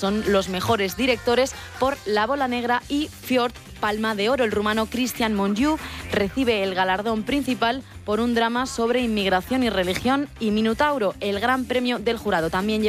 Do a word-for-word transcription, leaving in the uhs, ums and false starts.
son los mejores directores por La Bola Negra y Fjord, Palma de Oro. El rumano Cristian Mungiu recibe el galardón principal por un drama sobre inmigración y religión, y Minotauro, el gran premio del jurado. También lleva